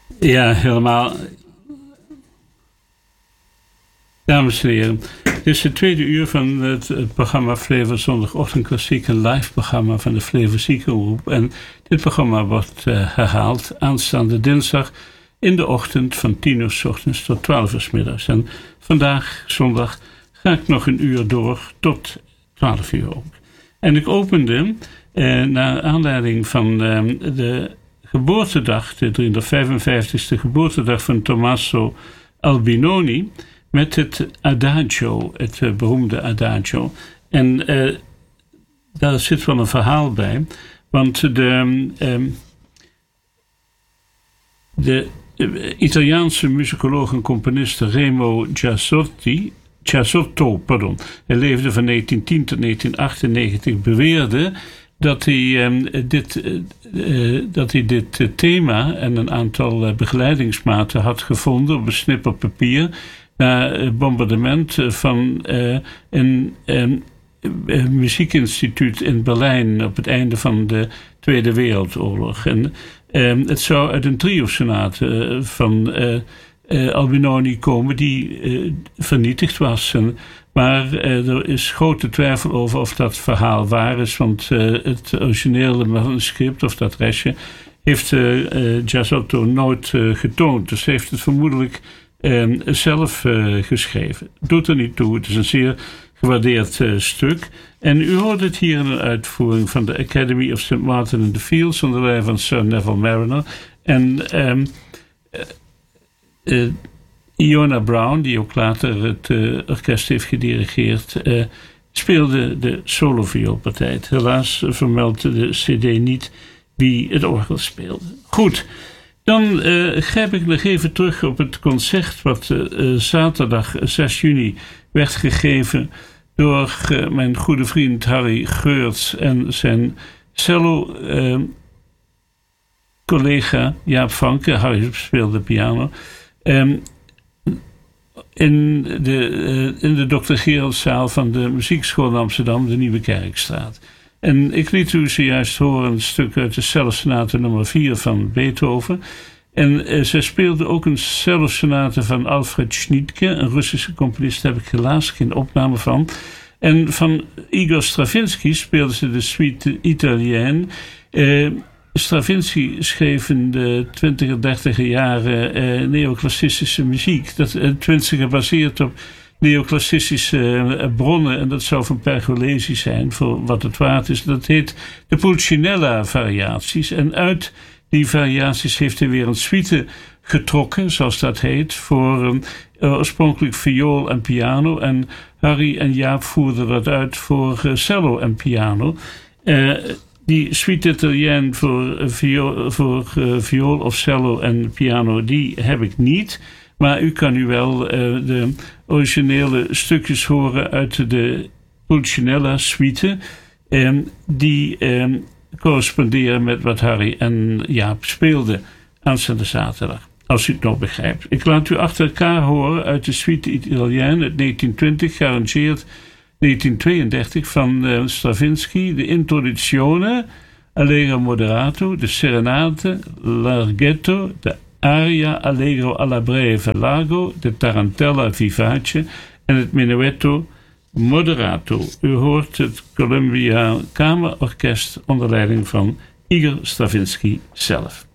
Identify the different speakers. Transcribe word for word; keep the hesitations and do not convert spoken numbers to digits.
Speaker 1: Ja, helemaal. Dames en heren, dit is het tweede uur van het, het programma Flavor Zondagochtend Klassiek, een live programma van de Flavor Ziekengroep. En dit programma wordt uh, herhaald aanstaande dinsdag in de ochtend van tien uur 's ochtends tot twaalf uur 's middags. En vandaag, zondag, ga ik nog een uur door tot twaalf uur ook. En ik opende, uh, naar aanleiding van uh, de geboortedag, de driehonderdvijfenvijftigste geboortedag van Tommaso Albinoni, met het Adagio, het uh, beroemde Adagio. En uh, daar zit wel een verhaal bij, want de, um, de uh, Italiaanse muzikoloog en componist Remo Giasotti, Giasotto, pardon, hij leefde van negentientien tot negentien achtennegentig, beweerde dat hij, um, dit, uh, uh, dat hij dit uh, thema en een aantal uh, begeleidingsmaten had gevonden op een snipper papier na het bombardement van uh, een, een, een muziekinstituut in Berlijn op het einde van de Tweede Wereldoorlog. En uh, het zou uit een trio-sonate uh, van uh, uh, Albinoni komen die uh, vernietigd was. En, maar uh, er is grote twijfel over of dat verhaal waar is, want uh, het originele manuscript of dat restje heeft uh, uh, Giasotto nooit uh, getoond. Dus hij heeft het vermoedelijk Uh, zelf uh, geschreven. Doet er niet toe. Het is een zeer gewaardeerd uh, stuk. En u hoort het hier in een uitvoering van de Academy of Saint Martin in the Fields onder leiding van Sir Neville Marriner. En um, uh, uh, Iona Brown, die ook later het uh, orkest heeft gedirigeerd, uh, speelde de solovioolpartij. Helaas vermeldt de cd niet wie het orgel speelde. Goed. Dan uh, grijp ik nog even terug op het concert wat uh, zaterdag zes juni werd gegeven door uh, mijn goede vriend Harry Geurts en zijn cello uh, collega Jaap Vanke. Harry speelde piano. Um, in de, uh, in de dokter Gereldszaal van de Muziekschool in Amsterdam, de Nieuwe Kerkstraat. En ik liet u zojuist horen een stuk uit de cellosonate nummer vier van Beethoven. En uh, zij speelde ook een cellosonate van Alfred Schnittke, een Russische componist, daar heb ik helaas geen opname van. En van Igor Stravinsky speelde ze de Suite Italienne. Uh, Stravinsky schreef in de twintiger, dertiger jaren uh, neoclassicische muziek. Dat uh, tenminste gebaseerd op neoclassistische bronnen, en dat zou van Pergolesi zijn, voor wat het waard is. Dat heet de Pulcinella variaties. En uit die variaties heeft hij weer een suite getrokken, zoals dat heet, voor um, oorspronkelijk viool en piano. En Harry en Jaap voerden dat uit voor uh, cello en piano. Uh, die suite italienne voor, uh, viool, voor uh, viool of cello en piano, die heb ik niet. Maar u kan nu wel uh, de originele stukjes horen uit de Pulcinella suite. Um, die um, corresponderen met wat Harry en Jaap speelden aanstaande zaterdag. Als u het nog begrijpt. Ik laat u achter elkaar horen uit de Suite Italienne uit negentien twintig, gearrangeerd negentien tweeëndertig van uh, Stravinsky. De Introduzione, Allegro Moderato, de Serenate, Larghetto, de Aria Allegro alla breve largo, de Tarantella vivace en het Menuetto Moderato. U hoort het Columbia Kamerorkest onder leiding van Igor Stravinsky zelf.